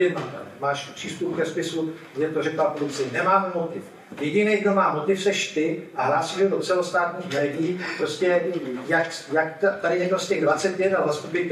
máš přístup ke spisu, je to řekla policie, nemáme motiv. Jediný, kdo má motiv, seš ty a hlásíš do celostátních médií, prostě jak tady někdo z těch 21 zastupitelů